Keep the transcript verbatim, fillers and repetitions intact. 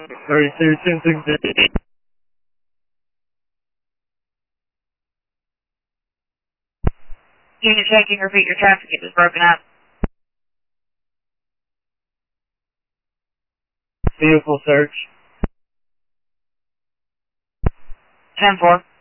thirty-two, ten sixty. Unit checking, repeat your traffic, it was broken up. Vehicle search. ten four.